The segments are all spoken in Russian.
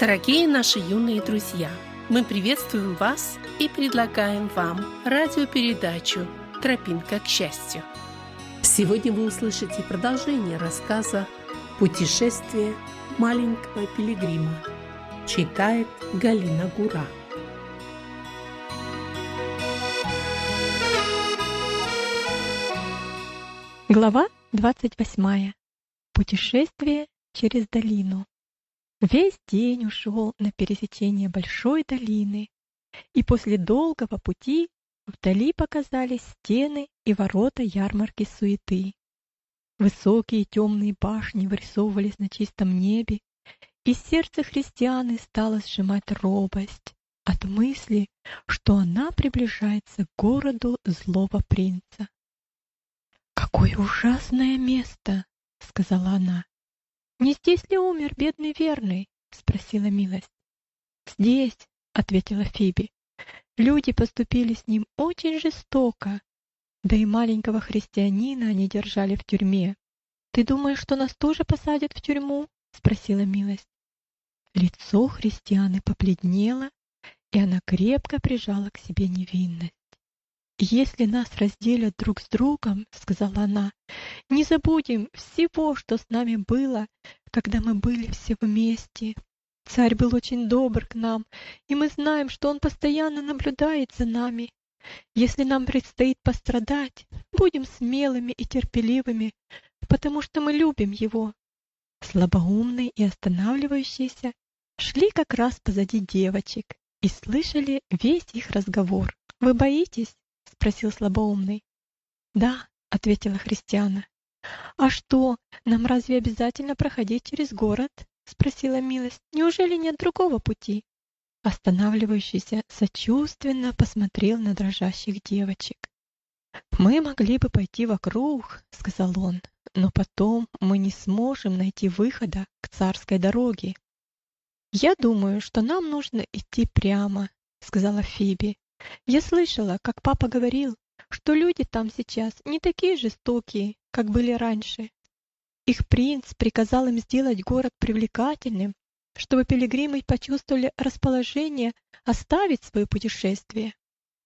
Дорогие наши юные друзья, мы приветствуем вас и предлагаем вам радиопередачу «Тропинка к счастью». Сегодня вы услышите продолжение рассказа «Путешествие маленького пилигрима». Читает Галина Гура. Глава 28. Путешествие через долину. Весь день ушел на пересечение большой долины, и после долгого пути вдали показались стены и ворота ярмарки суеты. Высокие темные башни вырисовывались на чистом небе, и сердце христианы стало сжимать робость от мысли, что она приближается к городу злого принца. «Какое ужасное место!» — сказала она. «Не здесь ли умер бедный верный?» — спросила Милость. «Здесь», — ответила Фиби. «Люди поступили с ним очень жестоко, да и маленького христианина они держали в тюрьме. Ты думаешь, что нас тоже посадят в тюрьму?» — спросила Милость. Лицо христианы побледнело, и она крепко прижала к себе невинность. «Если нас разделят друг с другом, — сказала она, — не забудем всего, что с нами было, когда мы были все вместе. Царь был очень добр к нам, и мы знаем, что он постоянно наблюдает за нами. Если нам предстоит пострадать, будем смелыми и терпеливыми, потому что мы любим его». Слабоумные и останавливающиеся шли как раз позади девочек и слышали весь их разговор. «Вы боитесь?» — спросил слабоумный. «Да», — ответила Христиана. «А что, нам разве обязательно проходить через город?» — спросила Милость. «Неужели нет другого пути?» Останавливающийся сочувственно посмотрел на дрожащих девочек. «Мы могли бы пойти вокруг», — сказал он, «но потом мы не сможем найти выхода к царской дороге». «Я думаю, что нам нужно идти прямо», — сказала Фиби. «Я слышала, как папа говорил, что люди там сейчас не такие жестокие, как были раньше. Их принц приказал им сделать город привлекательным, чтобы пилигримы почувствовали расположение оставить свое путешествие».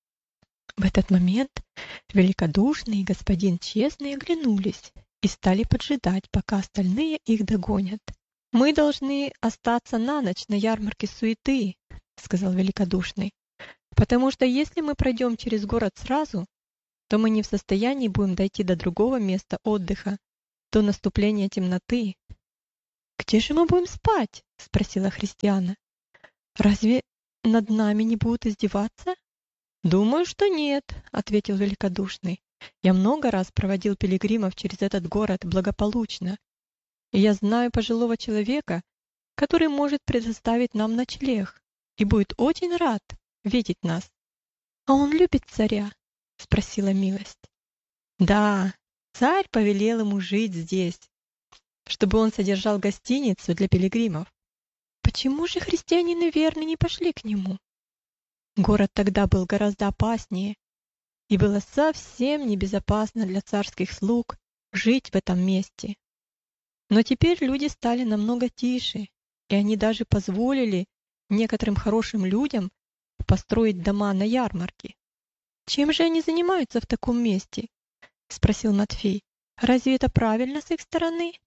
В этот момент великодушный и господин Честный оглянулись и стали поджидать, пока остальные их догонят. «Мы должны остаться на ночь на ярмарке суеты», — сказал великодушный. «Потому что если мы пройдем через город сразу, то мы не в состоянии будем дойти до другого места отдыха до наступления темноты». «Где же мы будем спать?» — спросила Христиана. «Разве над нами не будут издеваться?» «Думаю, что нет», — ответил великодушный. «Я много раз проводил пилигримов через этот город благополучно, и я знаю пожилого человека, который может предоставить нам ночлег и будет очень рад видеть нас». «А он любит царя?» — спросила Милость. «Да, царь повелел ему жить здесь, чтобы он содержал гостиницу для пилигримов». «Почему же христианины верно не пошли к нему?» Город тогда был гораздо опаснее, и было совсем небезопасно для царских слуг жить в этом месте. Но теперь люди стали намного тише, и они даже позволили некоторым хорошим людям построить дома на ярмарке. «Чем же они занимаются в таком месте?» — спросил Матфей. «Разве это правильно с их стороны?»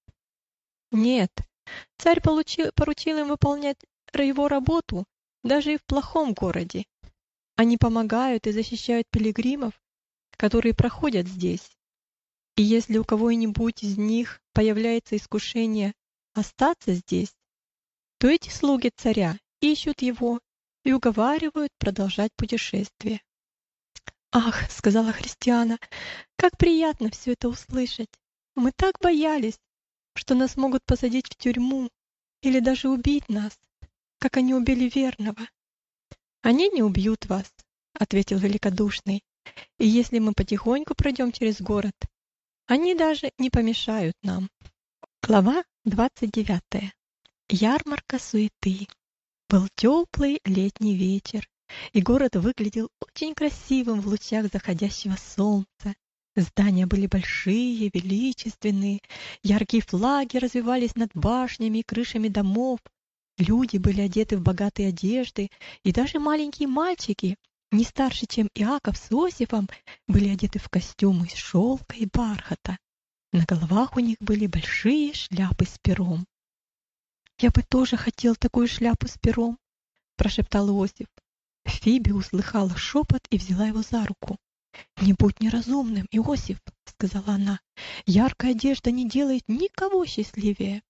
«Нет, царь поручил им выполнять его работу даже и в плохом городе. Они помогают и защищают пилигримов, которые проходят здесь. И если у кого-нибудь из них появляется искушение остаться здесь, то эти слуги царя ищут его и уговаривают продолжать путешествие». «Ах», — сказала Христиана, — «как приятно все это услышать! Мы так боялись, что нас могут посадить в тюрьму или даже убить нас, как они убили верного». «Они не убьют вас», — ответил великодушный, «и если мы потихоньку пройдем через город, они даже не помешают нам». Глава 29. Ярмарка суеты. Был теплый летний вечер, и город выглядел очень красивым в лучах заходящего солнца. Здания были большие, величественные, яркие флаги развивались над башнями и крышами домов, Люди были одеты в богатые одежды, и даже маленькие мальчики, не старше, чем Иаков с Иосифом, были одеты в костюмы из шелка и бархата. На головах у них были большие шляпы с пером. «Я бы тоже хотел такую шляпу с пером», — прошептал Иосиф. Фиби услыхала шепот и взяла его за руку. «Не будь неразумным, Иосиф», — сказала она. «Яркая одежда не делает никого счастливее.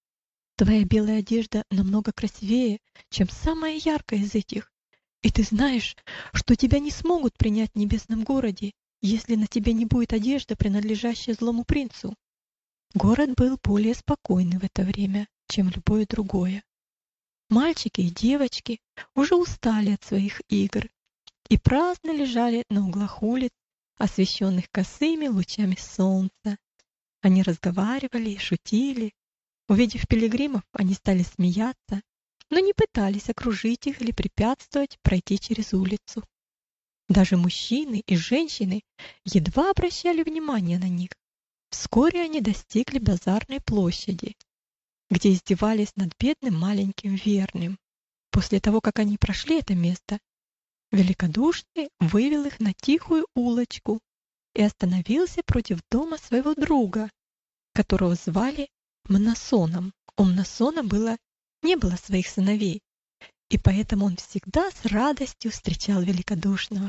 Твоя белая одежда намного красивее, чем самая яркая из этих. И ты знаешь, что тебя не смогут принять в небесном городе, если на тебе не будет одежды, принадлежащей злому принцу». Город был более спокойный в это время, чем любое другое. Мальчики и девочки уже устали от своих игр и праздно лежали на углах улиц, освещенных косыми лучами солнца. Они разговаривали и шутили. Увидев пилигримов, они стали смеяться, но не пытались окружить их или препятствовать пройти через улицу. Даже мужчины и женщины едва обращали внимание на них. Вскоре они достигли базарной площади, где издевались над бедным маленьким верным. После того, как они прошли это место, Великодушный вывел их на тихую улочку и остановился против дома своего друга, которого звали Мнасоном. У Мнасона не было своих сыновей, и поэтому он всегда с радостью встречал Великодушного.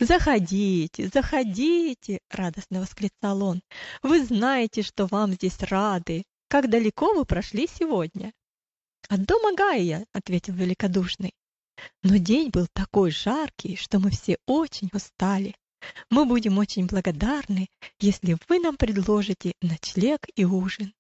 «Заходите, заходите!» — радостно восклицал он. «Вы знаете, что вам здесь рады. Как далеко вы прошли сегодня?» «От дома Гая», — ответил Великодушный. «Но день был такой жаркий, что мы все очень устали. Мы будем очень благодарны, если вы нам предложите ночлег и ужин».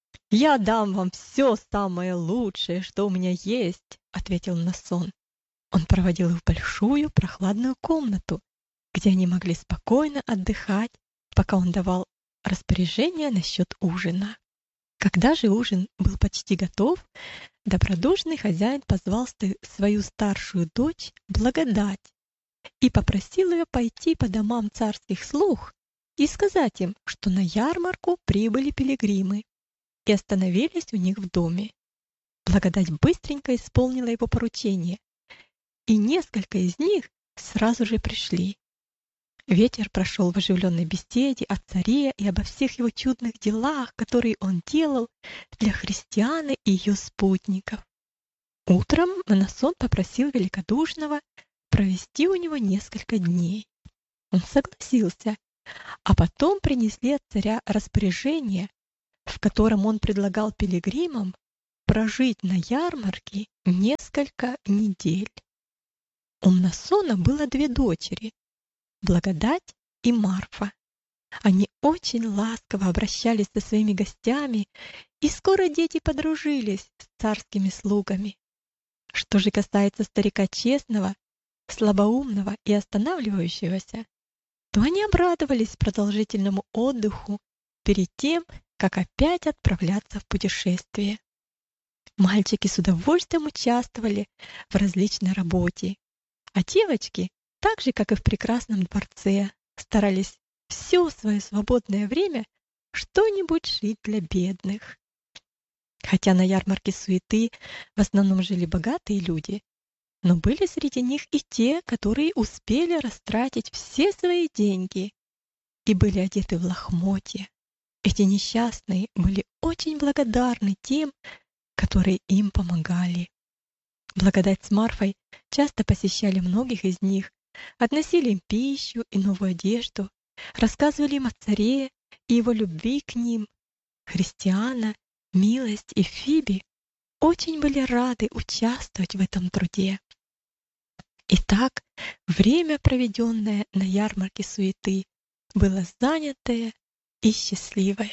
«Я дам вам все самое лучшее, что у меня есть», — ответил Мнасон. Он проводил их в большую прохладную комнату, где они могли спокойно отдыхать, пока он давал распоряжение насчет ужина. Когда же ужин был почти готов, добродушный хозяин позвал свою старшую дочь Благодать и попросил ее пойти по домам царских слуг и сказать им, что на ярмарку прибыли пилигримы и остановились у них в доме. Благодать быстренько исполнила его поручение, и несколько из них сразу же пришли. Ветер прошел в оживленной беседе о царе и обо всех его чудных делах, которые он делал для Христианы и ее спутников. Утром Мнасон попросил Великодушного провести у него несколько дней. Он согласился, а потом принесли от царя распоряжение, в котором он предлагал пилигримам прожить на ярмарке несколько недель. У Мнасона было 2 дочери — Благодать и Марфа. Они очень ласково обращались со своими гостями, и скоро дети подружились с царскими слугами. Что же касается старика честного, слабоумного и останавливающегося, то они обрадовались продолжительному отдыху перед тем, как опять отправляться в путешествие. Мальчики с удовольствием участвовали в различной работе, а девочки, так же, как и в прекрасном дворце, старались все свое свободное время что-нибудь шить для бедных. Хотя на ярмарке суеты в основном жили богатые люди, но были среди них и те, которые успели растратить все свои деньги и были одеты в лохмотья. Эти несчастные были очень благодарны тем, которые им помогали. Благодать с Марфой часто посещали многих из них, относили им пищу и новую одежду, рассказывали им о царе и его любви к ним. Христиана, Милость и Фиби очень были рады участвовать в этом труде. Итак, время, проведенное на ярмарке суеты, было занятое и счастливое.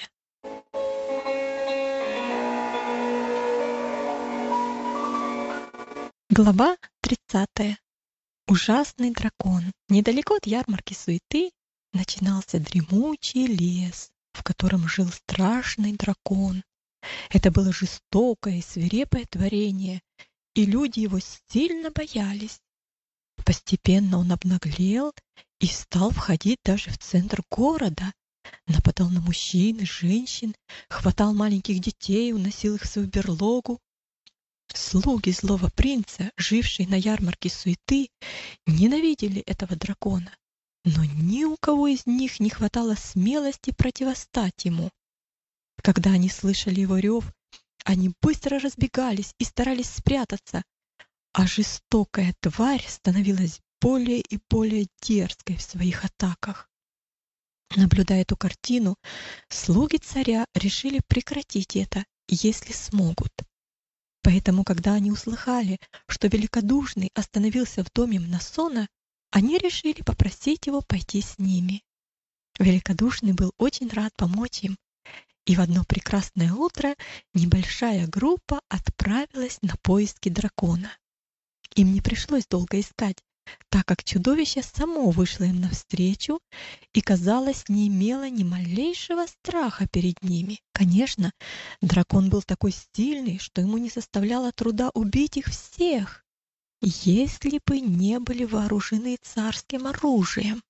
Глава 30. Ужасный дракон. Недалеко от ярмарки суеты начинался дремучий лес, в котором жил страшный дракон. Это было жестокое и свирепое творение, и люди его сильно боялись. Постепенно он обнаглел и стал входить даже в центр города, нападал на мужчин и женщин, хватал маленьких детей и уносил их в свою берлогу. Слуги злого принца, жившие на ярмарке суеты, ненавидели этого дракона, но ни у кого из них не хватало смелости противостать ему. Когда они слышали его рев, они быстро разбегались и старались спрятаться, а жестокая тварь становилась более и более дерзкой в своих атаках. Наблюдая эту картину, слуги царя решили прекратить это, если смогут. Поэтому, когда они услыхали, что Великодушный остановился в доме Мнасона, они решили попросить его пойти с ними. Великодушный был очень рад помочь им, и в одно прекрасное утро небольшая группа отправилась на поиски дракона. Им не пришлось долго искать, так как чудовище само вышло им навстречу и, казалось, не имело ни малейшего страха перед ними. Конечно, дракон был такой сильный, что ему не составляло труда убить их всех, если бы не были вооружены царским оружием.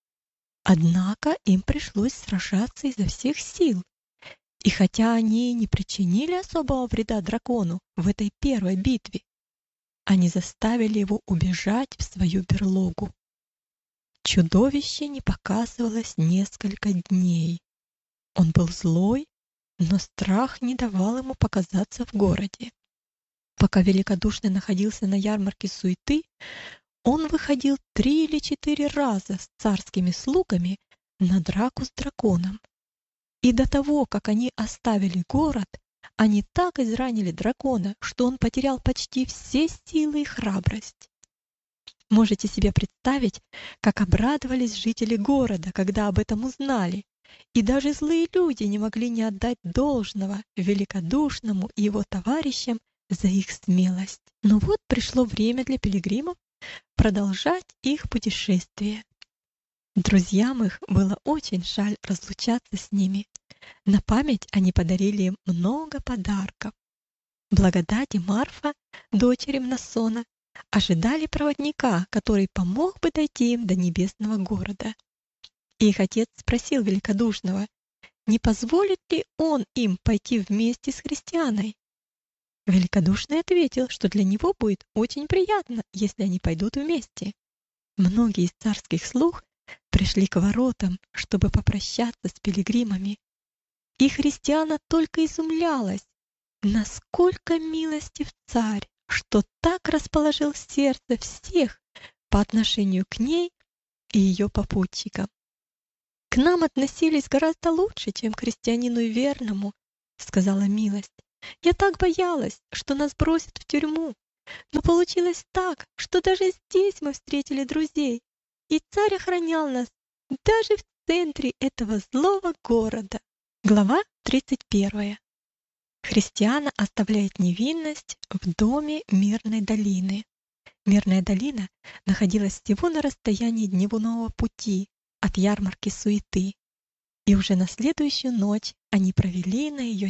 Однако им пришлось сражаться изо всех сил. И хотя они не причинили особого вреда дракону в этой первой битве, они заставили его убежать в свою берлогу. Чудовище не показывалось несколько дней. Он был злой, но страх не давал ему показаться в городе. Пока Великодушный находился на ярмарке суеты, он выходил 3 или 4 раза с царскими слугами на драку с драконом. И до того, как они оставили город, они так изранили дракона, что он потерял почти все силы и храбрость. Можете себе представить, как обрадовались жители города, когда об этом узнали, и даже злые люди не могли не отдать должного Великодушному и его товарищам за их смелость. Но вот пришло время для пилигримов продолжать их путешествие. Друзьям их было очень жаль разлучаться с ними. На память они подарили им много подарков. Благодать и Марфа, дочери Мнасона, ожидали проводника, который помог бы дойти им до небесного города. И их отец спросил Великодушного, не позволит ли он им пойти вместе с Христианой. Великодушный ответил, что для него будет очень приятно, если они пойдут вместе. Многие из царских слуг пришли к воротам, чтобы попрощаться с пилигримами. И Христиана только изумлялась, насколько милостив царь, что так расположил сердце всех по отношению к ней и ее попутчикам. «К нам относились гораздо лучше, чем к христианину верному», — сказала милость. «Я так боялась, что нас бросят в тюрьму, но получилось так, что даже здесь мы встретили друзей, и царь охранял нас даже в центре этого злого города». Глава 31. Христиана оставляет невинность в доме Мирной долины. Мирная долина находилась всего на расстоянии дневного пути от ярмарки суеты. И уже следующую ночь они провели на ее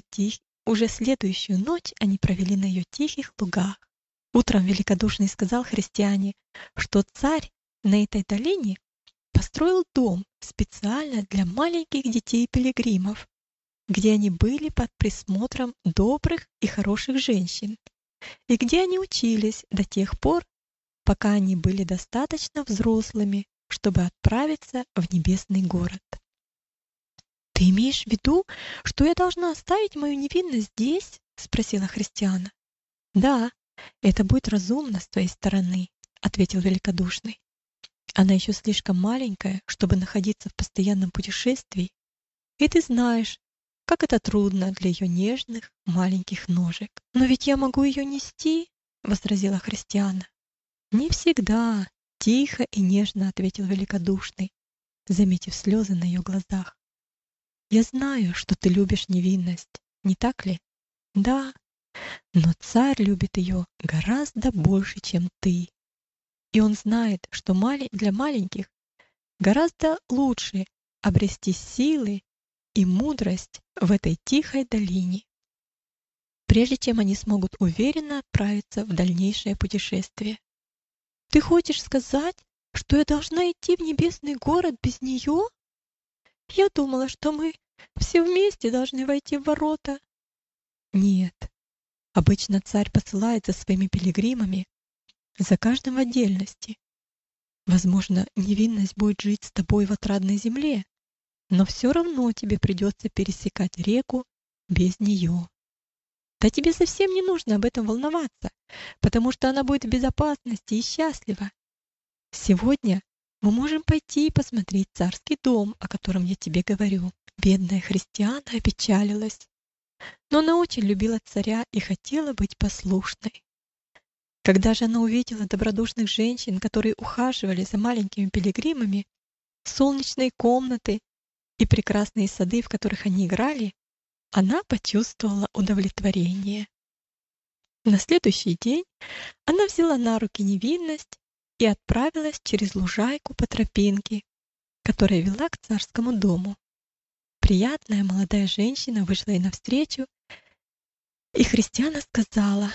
тихих лугах. Утром Великодушный сказал Христиане, что царь на этой долине построил дом специально для маленьких детей-пилигримов, где они были под присмотром добрых и хороших женщин, и где они учились до тех пор, пока они были достаточно взрослыми, чтобы отправиться в небесный город. «Ты имеешь в виду, что я должна оставить мою невинность здесь?» — спросила Христиана. «Да, это будет разумно с твоей стороны», — ответил Великодушный. «Она еще слишком маленькая, чтобы находиться в постоянном путешествии, и ты знаешь, как это трудно для ее нежных маленьких ножек». «Но ведь я могу ее нести», — возразила Христиана. «Не всегда», — тихо и нежно ответил Великодушный, заметив слезы на ее глазах. «Я знаю, что ты любишь невинность, не так ли?» «Да, но царь любит ее гораздо больше, чем ты. И он знает, что для маленьких гораздо лучше обрести силы и мудрость в этой тихой долине, прежде чем они смогут уверенно отправиться в дальнейшее путешествие». «Ты хочешь сказать, что я должна идти в небесный город без нее? Я думала, что мы все вместе должны войти в ворота». «Нет, Обычно царь посылает за своими пилигримами, за каждым в отдельности. Возможно, невинность будет жить с тобой в отрадной земле, но все равно тебе придется пересекать реку без нее. Да тебе совсем не нужно об этом волноваться, потому что она будет в безопасности и счастлива. Сегодня мы можем пойти и посмотреть царский дом, о котором я тебе говорю. Бедная Христиана опечалилась, но она очень любила царя и хотела быть послушной. Когда же она увидела добродушных женщин, которые ухаживали за маленькими пилигримами, солнечные комнаты и прекрасные сады, в которых они играли, она почувствовала удовлетворение. На следующий день она взяла на руки невинность и отправилась через лужайку по тропинке, которая вела к царскому дому. Приятная молодая женщина вышла ей навстречу, и Христиана сказала: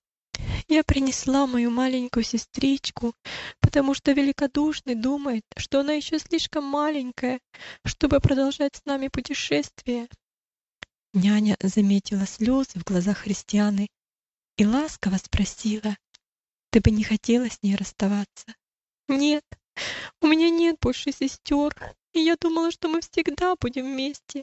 «Я принесла мою маленькую сестричку, потому что великодушный думает, что она еще слишком маленькая, чтобы продолжать с нами путешествие». Няня заметила слезы в глазах Христианы и ласково спросила: «Ты бы не хотела с ней расставаться?» «Нет, у меня нет больше сестер, и я думала, что мы всегда будем вместе».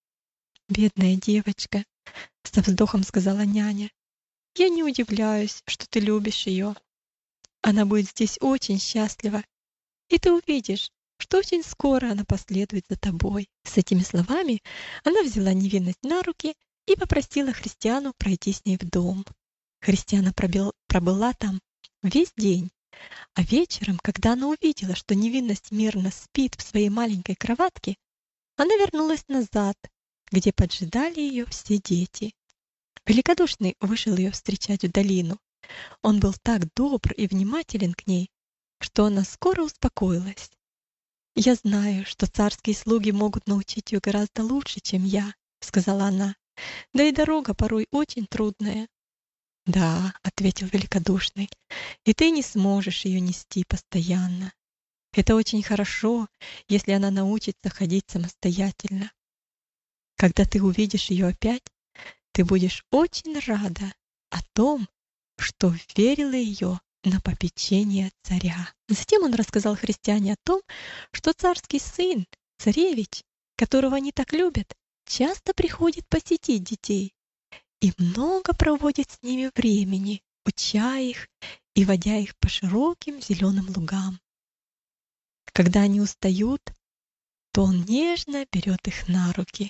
«Бедная девочка», — со вздохом сказала няня, «я не удивляюсь, что ты любишь ее. Она будет здесь очень счастлива, и ты увидишь, что очень скоро она последует за тобой». С этими словами она взяла невинность на руки и попросила Христиану пройти с ней в дом. Христиана пробыла там весь день, а вечером, когда она увидела, что невинность мирно спит в своей маленькой кроватке, она вернулась назад, где поджидали ее все дети. Великодушный вышел ее встречать в долину. Он был так добр и внимателен к ней, что она скоро успокоилась. «Я знаю, что царские слуги могут научить ее гораздо лучше, чем я», — сказала она. «Да и дорога порой очень трудная». «Да», — ответил великодушный, — «и ты не сможешь ее нести постоянно. Это очень хорошо, если она научится ходить самостоятельно. Когда ты увидишь ее опять, ты будешь очень рада о том, что вверила ее на попечение царя». Затем он рассказал Христиане о том, что царский сын, царевич, которого они так любят, часто приходит посетить детей и много проводит с ними времени, уча их и водя их по широким зеленым лугам. Когда они устают, то он нежно берет их на руки.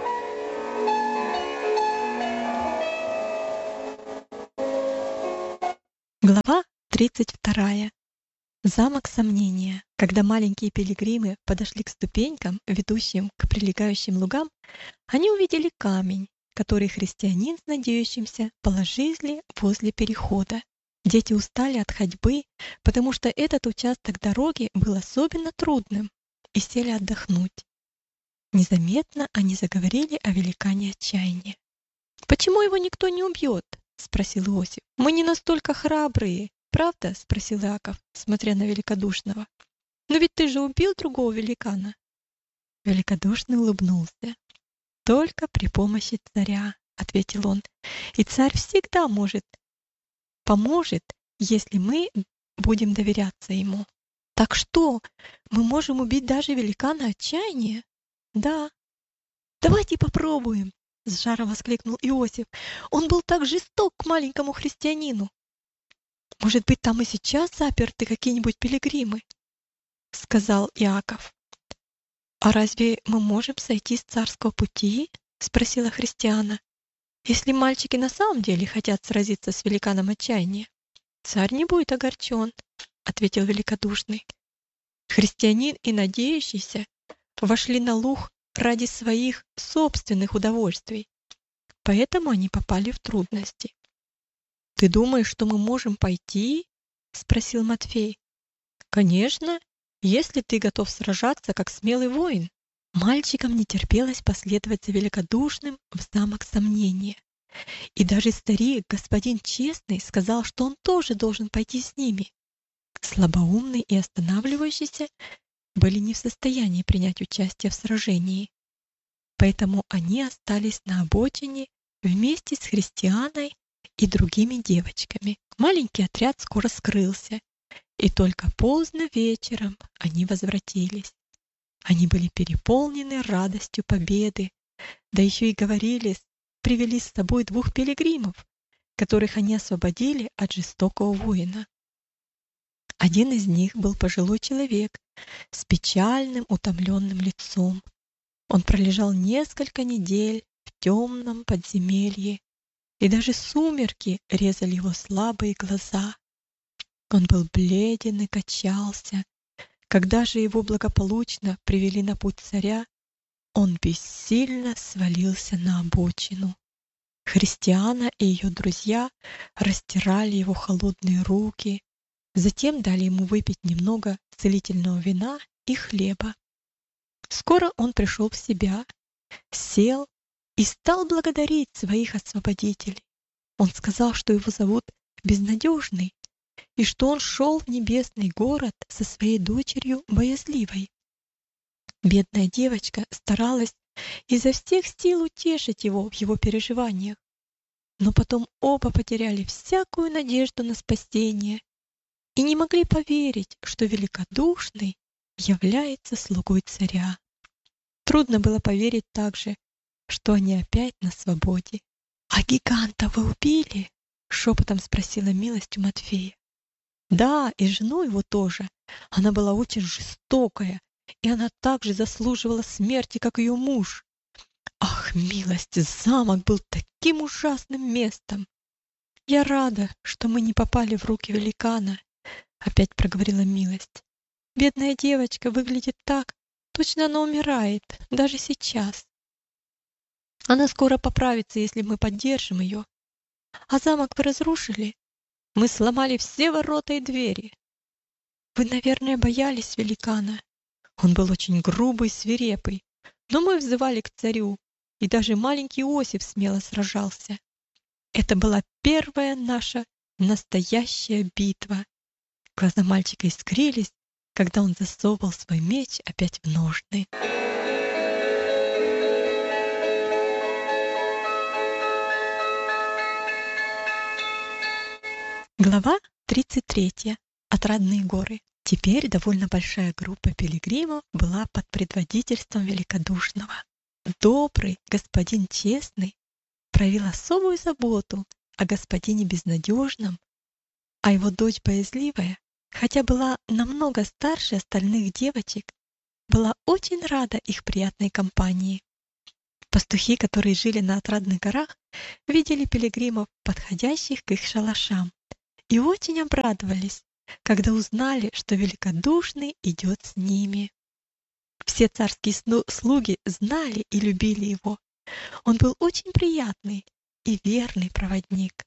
Глава 32. Замок сомнения. Когда маленькие пилигримы подошли к ступенькам, ведущим к прилегающим лугам, они увидели камень, который христианин с надеющимся положили возле перехода. Дети устали от ходьбы, потому что этот участок дороги был особенно трудным, и сели отдохнуть. Незаметно они заговорили о великане отчаяния. «Почему его никто не убьет?» — спросил Иосиф. «Мы не настолько храбрые, правда?» — спросил Иаков, смотря на великодушного. «Но ведь ты же убил другого великана». Великодушный улыбнулся. «Только при помощи царя», — ответил он. «И царь всегда поможет, если мы будем доверяться ему». «Так что, мы можем убить даже великана отчаяния?» «Да». «Давайте попробуем», — с жаром воскликнул Иосиф. «Он был так жесток к маленькому христианину». «Может быть, там и сейчас заперты какие-нибудь пилигримы?» — сказал Иаков. «А разве мы можем сойти с царского пути?» — спросила Христиана. «Если мальчики на самом деле хотят сразиться с великаном отчаяния, царь не будет огорчен», — ответил великодушный. Христианин и надеющийся вошли на луг ради своих собственных удовольствий, поэтому они попали в трудности. «Ты думаешь, что мы можем пойти?» — спросил Матфей. «Конечно, если ты готов сражаться, как смелый воин». Мальчикам не терпелось последовать за великодушным в замок сомнения. И даже старик, господин Честный, сказал, что он тоже должен пойти с ними. Слабоумный и останавливающийся были не в состоянии принять участие в сражении. Поэтому они остались на обочине вместе с Христианой и другими девочками. Маленький отряд скоро скрылся, и только поздно вечером они возвратились. Они были переполнены радостью победы, да еще и привели с собой 2 пилигримов, которых они освободили от жестокого воина. Один из них был пожилой человек с печальным, утомленным лицом. Он пролежал несколько недель в темном подземелье, и даже сумерки резали его слабые глаза. Он был бледен и качался. Когда же его благополучно привели на путь царя, он бессильно свалился на обочину. Христиана и ее друзья растирали его холодные руки, затем дали ему выпить немного целительного вина и хлеба. Скоро он пришел в себя, сел и стал благодарить своих освободителей. Он сказал, что его зовут Безнадежный, и что он шел в небесный город со своей дочерью Боязливой. Бедная девочка старалась изо всех сил утешить его в его переживаниях, но потом оба потеряли всякую надежду на спасение и не могли поверить, что Великодушный является слугой царя. Трудно было поверить также, что они опять на свободе. «А гиганта вы убили?» — шепотом спросила Милость у Матфея. «Да, и жену его тоже. Она была очень жестокая, и она также заслуживала смерти, как ее муж. Ах, Милость, замок был таким ужасным местом! Я рада, что мы не попали в руки великана», — опять проговорила Милость. «Бедная девочка выглядит так, точно она умирает, даже сейчас. Она скоро поправится, если мы поддержим ее. А замок вы разрушили? Мы сломали все ворота и двери. Вы, наверное, боялись великана. Он был очень грубый, свирепый, но мы взывали к царю, и даже маленький Иосиф смело сражался. Это была первая наша настоящая битва». Глаза мальчика искрились, когда он засовывал свой меч опять в ножны. Глава 33. Отрадные горы. Теперь довольно большая группа пилигримов была под предводительством Великодушного. Добрый господин Честный проявил особую заботу о господине Безнадежном, а его дочь Боязливая, хотя была намного старше остальных девочек, была очень рада их приятной компании. Пастухи, которые жили на Отрадных горах, видели пилигримов, подходящих к их шалашам, и очень обрадовались, когда узнали, что Великодушный идет с ними. Все царские слуги знали и любили его. Он был очень приятный и верный проводник.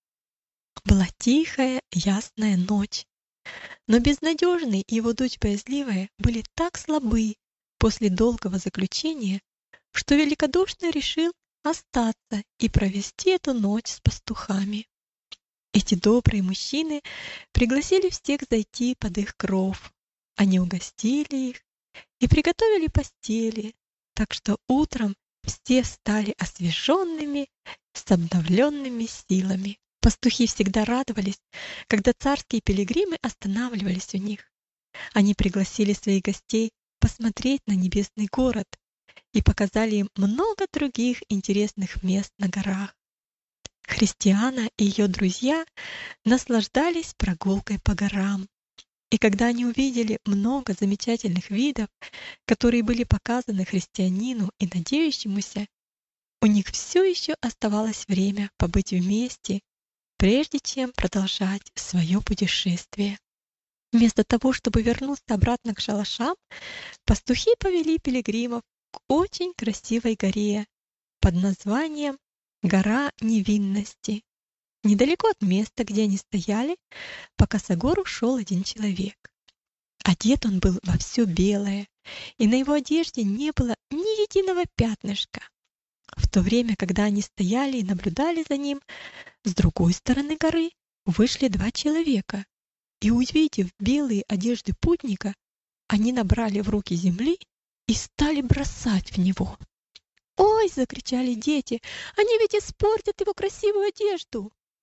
Была тихая, ясная ночь, но Безнадежный и его дочь Боязливая были так слабы после долгого заключения, что Великодушный решил остаться и провести эту ночь с пастухами. Эти добрые мужчины пригласили всех зайти под их кров. Они угостили их и приготовили постели, так что утром все встали освеженными, с обновленными силами. Пастухи всегда радовались, когда царские пилигримы останавливались у них. Они пригласили своих гостей посмотреть на небесный город и показали им много других интересных мест на горах. Христиана и ее друзья наслаждались прогулкой по горам. И когда они увидели много замечательных видов, которые были показаны христианину и надеющемуся, у них все еще оставалось время побыть вместе, прежде чем продолжать свое путешествие. Вместо того, чтобы вернуться обратно к шалашам, пастухи повели пилигримов к очень красивой горе под названием Гора Невинности. Недалеко от места, где они стояли, по косогору шел один человек. Одет он был во все белое, и на его одежде не было ни единого пятнышка. В то время, когда они стояли и наблюдали за ним, с другой стороны горы вышли 2 человека, и, увидев белые одежды путника, они набрали в руки земли и стали бросать в него. «Ой!» — закричали дети. «Они ведь испортят его красивую одежду!»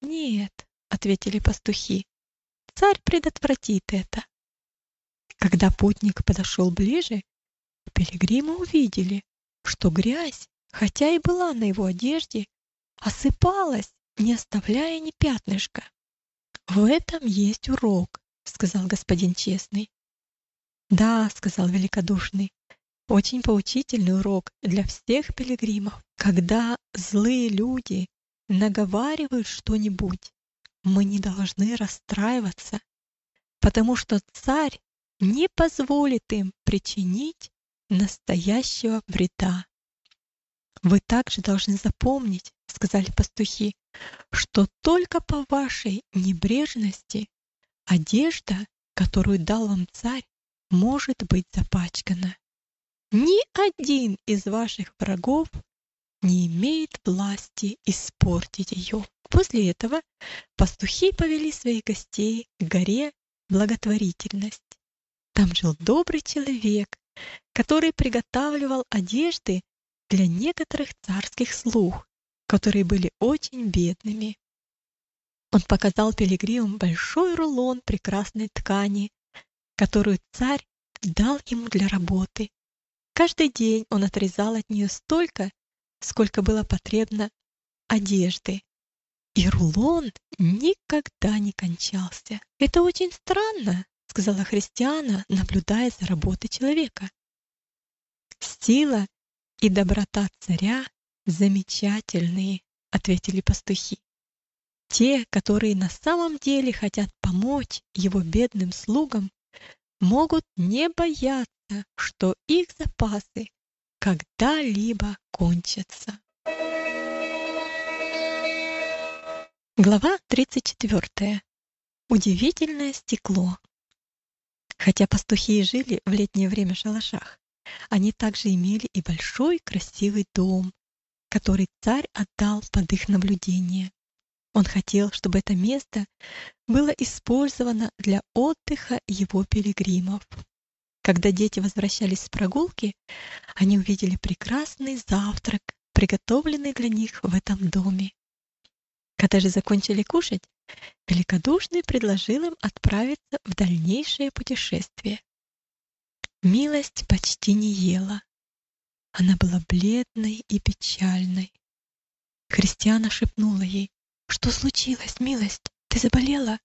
нет», — ответили пастухи. «Царь предотвратит это». Когда путник подошел ближе, пилигримы увидели, что грязь, хотя и была на его одежде, осыпалась, не оставляя ни пятнышка. «В этом есть урок», — сказал господин честный. «Да», — сказал великодушный, — «очень поучительный урок для всех пилигримов. Когда злые люди наговаривают что-нибудь, мы не должны расстраиваться, потому что царь не позволит им причинить настоящего вреда». «Вы также должны запомнить, — сказали пастухи, — что только по вашей небрежности одежда, которую дал вам царь, может быть запачкана. Ни один из ваших врагов не имеет власти испортить ее». После этого пастухи повели своих гостей к горе Благотворительность. Там жил добрый человек, который приготавливал одежды для некоторых царских слуг, которые были очень бедными. Он показал пилигримам большой рулон прекрасной ткани, которую царь дал ему для работы. Каждый день он отрезал от нее столько, сколько было потребно одежды, и рулон никогда не кончался. «Это очень странно», — сказала Христиана, наблюдая за работой человека. «Сила и доброта царя замечательные», — ответили пастухи. «Те, которые на самом деле хотят помочь его бедным слугам, могут не бояться, что их запасы когда-либо кончатся». Глава 34. Удивительное стекло. Хотя пастухи и жили в летнее время в шалашах, они также имели и большой красивый дом, который царь отдал под их наблюдение. Он хотел, чтобы это место было использовано для отдыха его пилигримов. Когда дети возвращались с прогулки, они увидели прекрасный завтрак, приготовленный для них в этом доме. Когда же закончили кушать, великодушный предложил им отправиться в дальнейшее путешествие. Милость почти не ела. Она была бледной и печальной. Христиана шепнула ей: «Что случилось, Милость? Ты заболела?»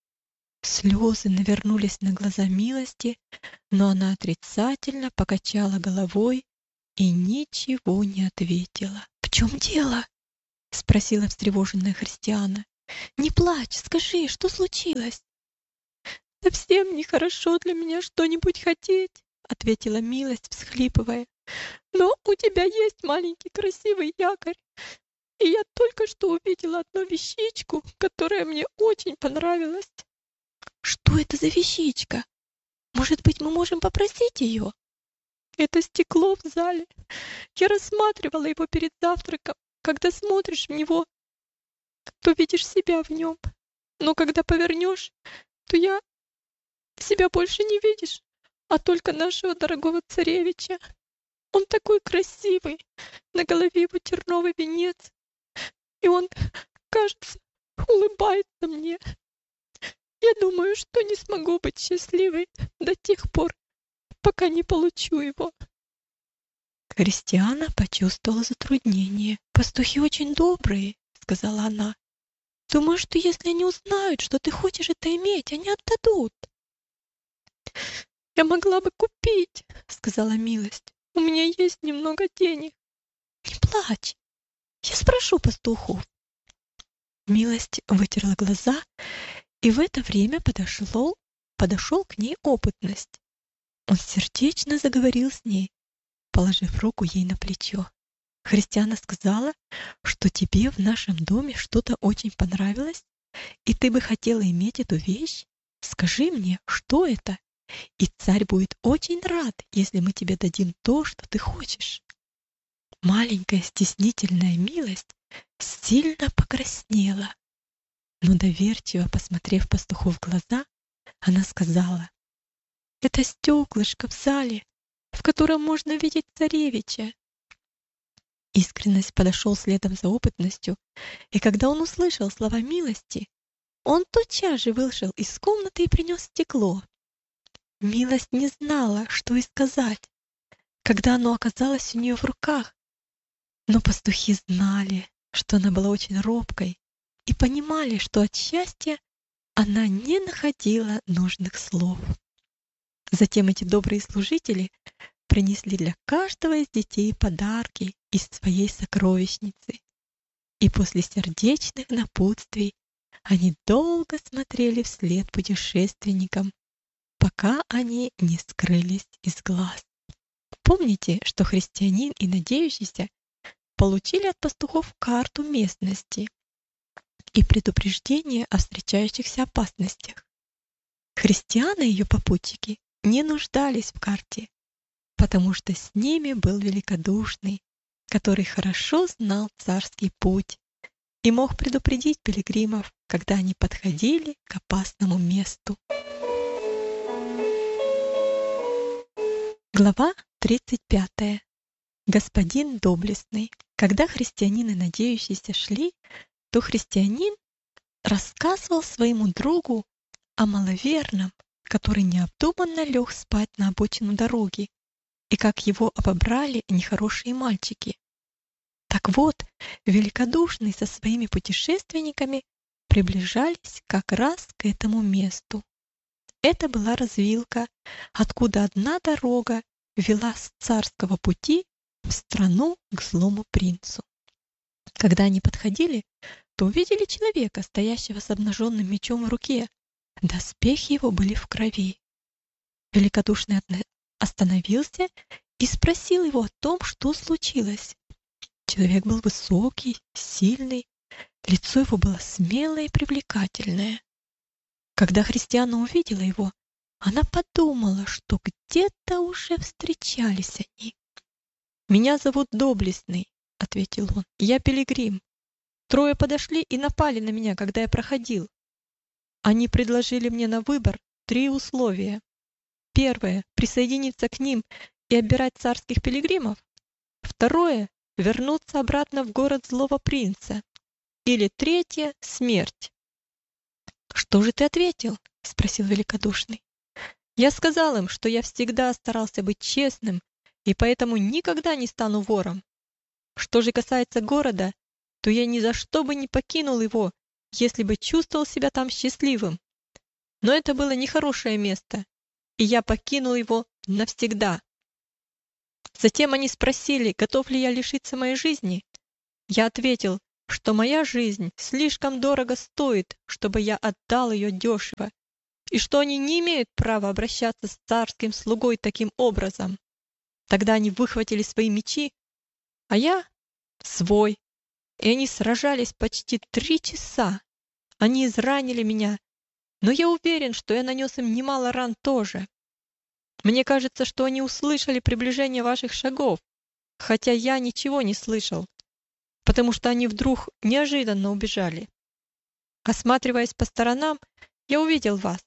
Слезы навернулись на глаза Милости, но она отрицательно покачала головой и ничего не ответила. «В чем дело?» — спросила встревоженная Христиана. «Не плачь, скажи, что случилось?» «Совсем нехорошо для меня что-нибудь хотеть», — ответила Милость, всхлипывая. «Но у тебя есть маленький красивый якорь, и я только что увидела одну вещичку, которая мне очень понравилась». «Что это за вещичка? Может быть, мы можем попросить ее?» «Это стекло в зале. Я рассматривала его перед завтраком. Когда смотришь в него, то видишь себя в нем. Но когда повернешь, то себя больше не видишь, а только нашего дорогого царевича. Он такой красивый, на голове его терновый венец, и он, кажется, улыбается мне. Я думаю, что не смогу быть счастливой до тех пор, пока не получу его». Христиана почувствовала затруднение. «Пастухи очень добрые», — сказала она. «Думаю, что если они узнают, что ты хочешь это иметь, они отдадут». «Я могла бы купить», — сказала Милость. «У меня есть немного денег». «Не плачь, я спрошу пастухов». Милость вытерла глаза, и в это время подошел к ней опытность. Он сердечно заговорил с ней, положив руку ей на плечо. «Христиана сказала, что тебе в нашем доме что-то очень понравилось, и ты бы хотела иметь эту вещь? Скажи мне, что это? И царь будет очень рад, если мы тебе дадим то, что ты хочешь». Маленькая стеснительная Милость сильно покраснела, но доверчиво посмотрев пастуху в глаза, она сказала: «Это стеклышко в зале, в котором можно видеть царевича». Искренность подошел следом за опытностью, и когда он услышал слова милости, он тотчас же вышел из комнаты и принес стекло. Милость не знала, что и сказать, когда оно оказалось у нее в руках, но пастухи знали, что она была очень робкой, и понимали, что от счастья она не находила нужных слов. Затем эти добрые служители принесли для каждого из детей подарки из своей сокровищницы, и после сердечных напутствий они долго смотрели вслед путешественникам, пока они не скрылись из глаз. Помните, что христианин и надеющийся получили от пастухов карту местности и предупреждение о встречающихся опасностях. Христиане и ее попутчики не нуждались в карте, потому что с ними был великодушный, который хорошо знал царский путь и мог предупредить пилигримов, когда они подходили к опасному месту. Глава 35. Господин доблестный. Когда христианин и надеющийся шли, то христианин рассказывал своему другу о маловерном, который необдуманно лег спать на обочину дороги, и как его обобрали нехорошие мальчики. Так вот, великодушный со своими путешественниками приближались как раз к этому месту. Это была развилка, откуда одна дорога вела с царского пути в страну к злому принцу. Когда они подходили, то увидели человека, стоящего с обнаженным мечом в руке. Доспехи его были в крови. Великодушный остановился и спросил его о том, что случилось. Человек был высокий, сильный, лицо его было смелое и привлекательное. Когда христианка увидела его, она подумала, что где-то уже встречались они. «Меня зовут Доблестный», — ответил он, — «я пилигрим. Трое подошли и напали на меня, когда я проходил. Они предложили мне на выбор 3 условия. Первое — присоединиться к ним и обирать царских пилигримов. Второе — вернуться обратно в город злого принца. Или третье — смерть». «Что же ты ответил?» — спросил великодушный. «Я сказал им, что я всегда старался быть честным и поэтому никогда не стану вором. Что же касается города, то я ни за что бы не покинул его, если бы чувствовал себя там счастливым. Но это было нехорошее место, и я покинул его навсегда». Затем они спросили, готов ли я лишиться моей жизни. Я ответил, что моя жизнь слишком дорого стоит, чтобы я отдал ее дешево, и что они не имеют права обращаться с царским слугой таким образом. Тогда они выхватили свои мечи, а я свой, и они сражались почти 3 часа. Они изранили меня, но я уверен, что я нанес им немало ран тоже. Мне кажется, что они услышали приближение ваших шагов, хотя я ничего не слышал, потому что они вдруг неожиданно убежали. Осматриваясь по сторонам, я увидел вас.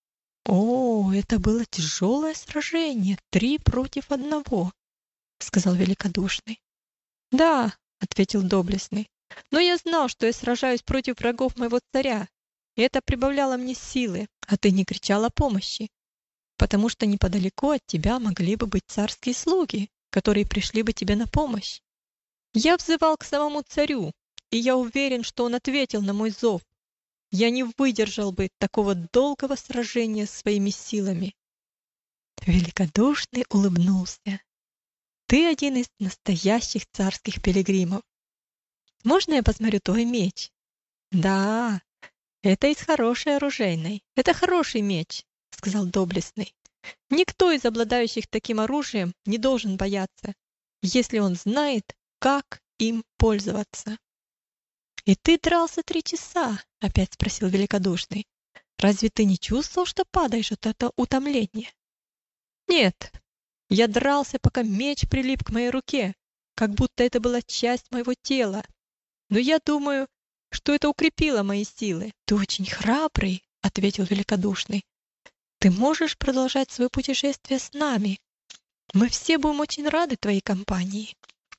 «О, это было тяжелое сражение, 3 против 1, — сказал великодушный. «Да, — ответил Доблестный, — но я знал, что я сражаюсь против врагов моего царя, и это прибавляло мне силы, а ты не кричал о помощи, потому что неподалеку от тебя могли бы быть царские слуги, которые пришли бы тебе на помощь. Я взывал к самому царю, и я уверен, что он ответил на мой зов. Я не выдержал бы такого долгого сражения своими силами». Великодушный улыбнулся. «Ты один из настоящих царских пилигримов. Можно я посмотрю твой меч?» «Да, это из хорошей оружейной. Это хороший меч», — сказал Доблестный. «Никто из обладающих таким оружием не должен бояться, если он знает, как им пользоваться». «И ты дрался 3 часа?» — опять спросил великодушный. «Разве ты не чувствовал, что падаешь от этого утомления?» «Нет, я дрался, пока меч прилип к моей руке, как будто это была часть моего тела. Но я думаю, что это укрепило мои силы». «Ты очень храбрый», — ответил великодушный. «Ты можешь продолжать свое путешествие с нами. Мы все будем очень рады твоей компании».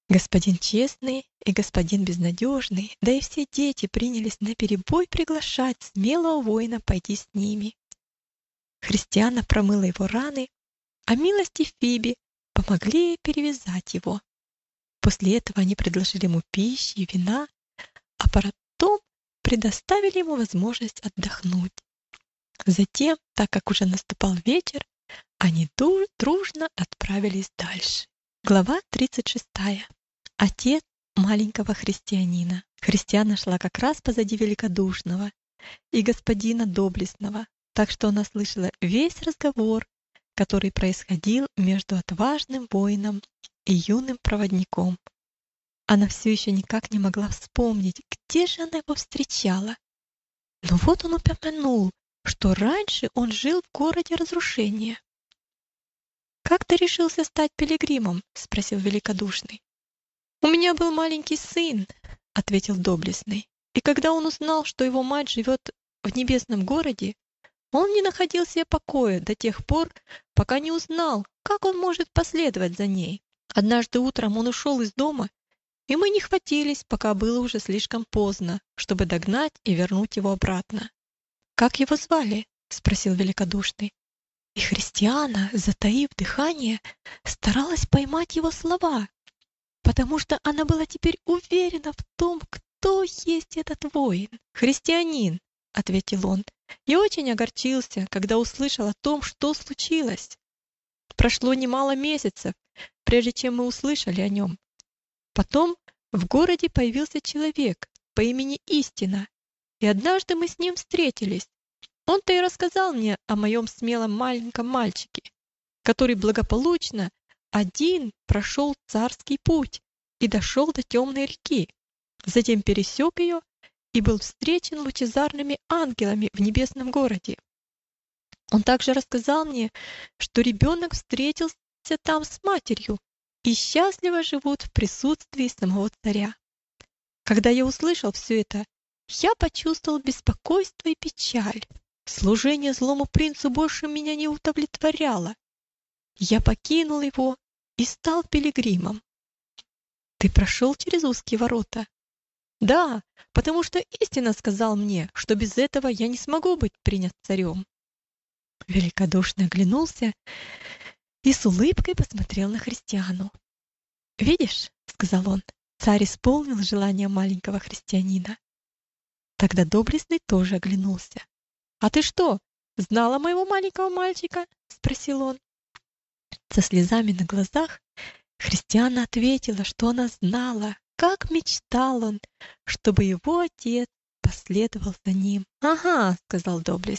Господин честный и господин безнадежный, да и все дети принялись наперебой приглашать смелого воина пойти с ними. Христиана промыла его раны, а милости Фиби помогли ей перевязать его. После этого они предложили ему пищи и вина, а потом предоставили ему возможность отдохнуть. Затем, так как уже наступал вечер, они дружно отправились дальше. Глава 36. Отец маленького христианина. Христиана шла как раз позади великодушного и господина доблестного, так что она слышала весь разговор, который происходил между отважным воином и юным проводником. Она все еще никак не могла вспомнить, где же она его встречала. Но вот он упомянул, что раньше он жил в городе разрушения. «Как ты решился стать пилигримом?» — спросил великодушный. «У меня был маленький сын», — ответил доблестный, «и когда он узнал, что его мать живет в небесном городе, он не находил себе покоя до тех пор, пока не узнал, как он может последовать за ней. Однажды утром он ушел из дома, и мы не хватились, пока было уже слишком поздно, чтобы догнать и вернуть его обратно». «Как его звали?» — спросил великодушный. И Христиана, затаив дыхание, старалась поймать его слова, потому что она была теперь уверена в том, кто есть этот воин. «Христианин», — ответил он, — «я очень огорчился, когда услышал о том, что случилось. Прошло немало месяцев, прежде чем мы услышали о нем. Потом в городе появился человек по имени Истина, и однажды мы с ним встретились. Он-то и рассказал мне о моем смелом маленьком мальчике, который благополучно один прошел царский путь и дошел до темной реки, затем пересек ее и был встречен лучезарными ангелами в небесном городе. Он также рассказал мне, что ребенок встретился там с матерью и счастливо живут в присутствии самого царя. Когда я услышал все это, я почувствовал беспокойство и печаль. Служение злому принцу больше меня не удовлетворяло. Я покинул его и стал пилигримом». «Ты прошел через узкие ворота?» «Да, потому что истина сказал мне, что без этого я не смогу быть принят царем». Великодушно оглянулся и с улыбкой посмотрел на Христиану. «Видишь, — сказал он, — царь исполнил желание маленького христианина». Тогда доблестный тоже оглянулся. «А ты что, знала моего маленького мальчика?» — спросил он. Со слезами на глазах Христиана ответила, что она знала, как мечтал он, чтобы его отец последовал за ним. «Ага, — сказал доблестный,